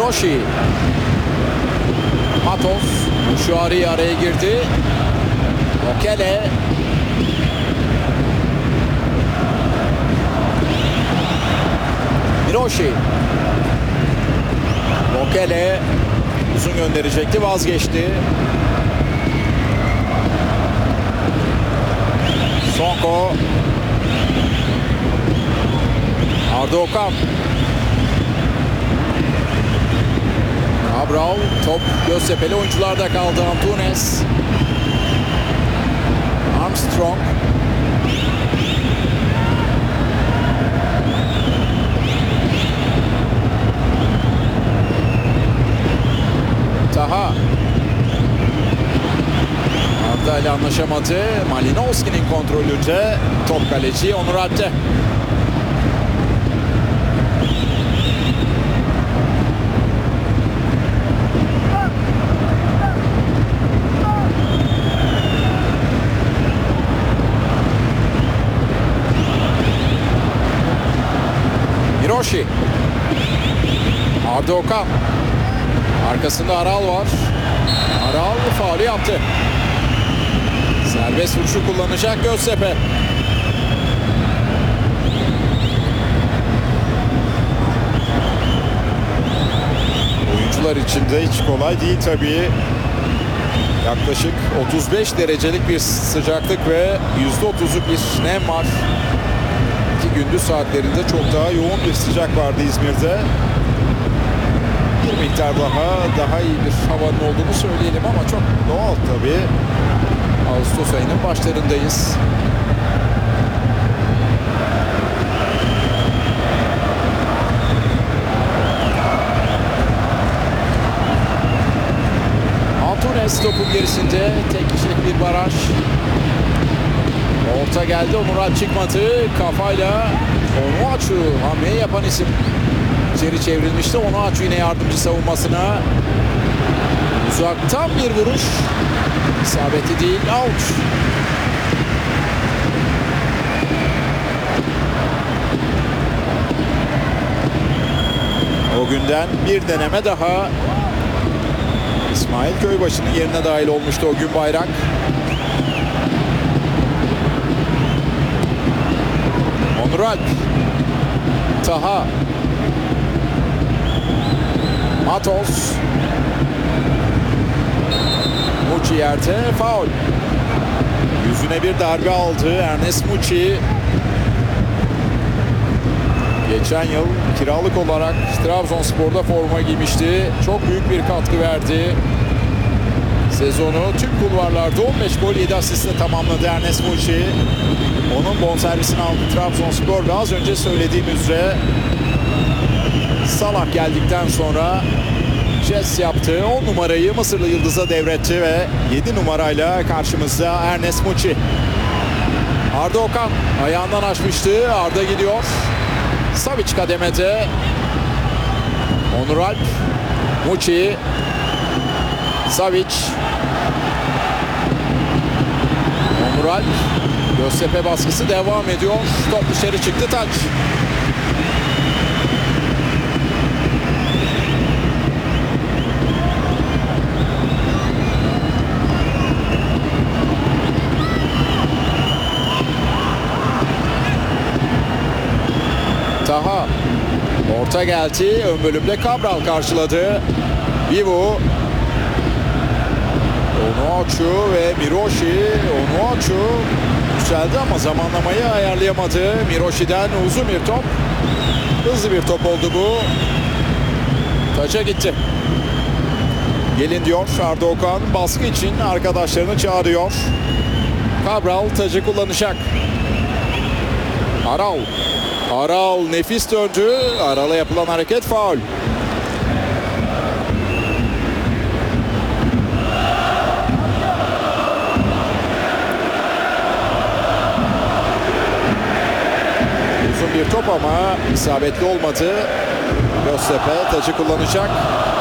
Miroshi. Matos. Şuari araya girdi. Okele. Miroshi. Okele. Uzun gönderecekti, vazgeçti. Sonko. Arda Okan. Cabral. Top Göztepe'li oyuncularda kaldı. Antunes. Armstrong. Taha. Arda ile anlaşamadı. Malinowski'nin kontrolünde. Top kaleci Onur Alp'te. Miroshi. Arda Okan. Arkasında Aral var. Aral faulü yaptı. Serbest vuruşu kullanacak Göztepe. Oyuncular için de hiç kolay değil tabii. Yaklaşık 35 derecelik bir sıcaklık ve %30'luk bir nem var. Ki gündüz saatlerinde çok daha yoğun bir sıcak vardı İzmir'de. Bir miktar daha iyi bir havanın olduğunu söyleyelim ama çok doğal tabii. Ağustos ayının başlarındayız. Antunes topun gerisinde tek kişilik bir baraj. Orta geldi, Onur Alp çıkmadı. Kafayla Onuachu hamleyi yapan isim. İçeri çevrilmişti. Onuachu yine yardımcı savunmasına. Uzaktan bir vuruş. İsabetli değil. Out. O günden bir deneme daha. İsmail Köybaşı'nın yerine dahil olmuştu o gün Bayrak. Onur Alp. Taha. Matos. Muçi yerde. Faul. Yüzüne bir darbe aldı Ernest Muçi. Geçen yıl kiralık olarak Trabzonspor'da forma giymişti. Çok büyük bir katkı verdi. Sezonu tüm kulvarlarda 15 gol 7 asistle tamamladı Ernest Muçi. Onun bonservisini aldı Trabzonspor ve az önce söylediğim üzere Salah geldikten sonra jest yaptı. 10 numarayı Mısırlı Yıldız'a devretti ve 7 numarayla karşımızda Ernest Muçi. Arda Okan ayağından açmıştı. Arda gidiyor. Savic kademede. Onur Alp. Muçi. Savic. Onur Alp. Göztepe baskısı devam ediyor. Top dışarı çıktı. Taç. Taha. Orta geldi. Ön bölümde Cabral karşıladı. Vivo. Onuachu ve Miroshi. Onuachu yükseldi ama zamanlamayı ayarlayamadı. Miroshi'den uzun bir top. Hızlı bir top oldu bu. Taça gitti. Gelin diyor Arda Okan. Baskı için arkadaşlarını çağırıyor. Cabral tacı kullanacak. Aral. Aral nefis döndü. Aral'a yapılan hareket faul. Uzun bir top ama isabetli olmadı. Göztepe tacı kullanacak.